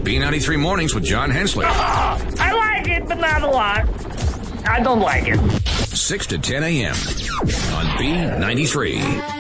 B93 Mornings with John Hensley. I like it, but not a lot. I don't like it. 6 to 10 a.m. on B93.